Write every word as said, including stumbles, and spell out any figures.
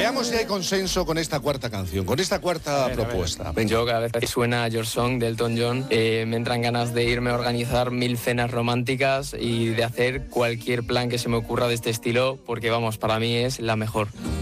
Veamos si hay consenso con esta cuarta canción, con esta cuarta ver, propuesta. Venga. Yo cada vez que suena Your Song de Elton John eh, me entran ganas de irme a organizar mil cenas románticas y de hacer cualquier plan que se me ocurra de este estilo, porque vamos, para mí es la mejor.